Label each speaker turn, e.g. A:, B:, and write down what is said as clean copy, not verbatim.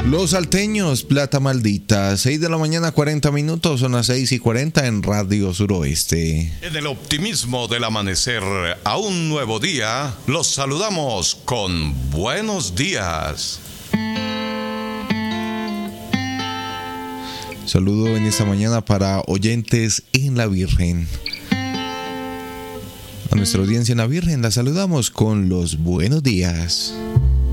A: Los salteños, plata maldita, 6 de la mañana 40 minutos, son las 6:40 en Radio Suroeste.
B: En el optimismo del amanecer a un nuevo día, los saludamos con buenos días.
A: Saludo en esta mañana para oyentes en La Virgen. A nuestra audiencia en La Virgen la saludamos con los buenos días.